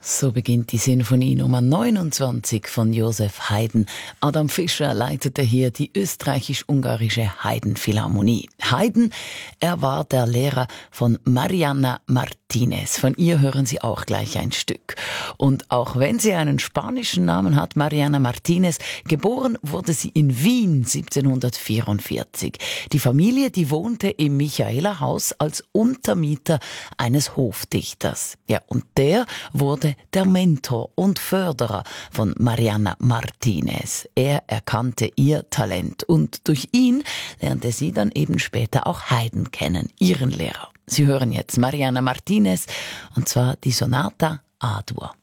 So beginnt die Sinfonie Nummer 29 von Joseph Haydn. Adam Fischer leitete hier die österreichisch-ungarische Haydn-Philharmonie. Haydn, er war der Lehrer von Mariana Martinez. Von ihr hören Sie auch gleich ein Stück. Und auch wenn sie einen spanischen Namen hat, Mariana Martinez, geboren wurde sie in Wien 1744. Die Familie, die wohnte im Michaelerhaus als Untermieter eines Hofdichters. Ja, und der wurde der Mentor und Förderer von Mariana Martinez. Er erkannte ihr Talent und durch ihn lernte sie dann eben später auch Haydn kennen, ihren Lehrer. Sie hören jetzt Mariana Martinez und zwar die Sonata A-Dur.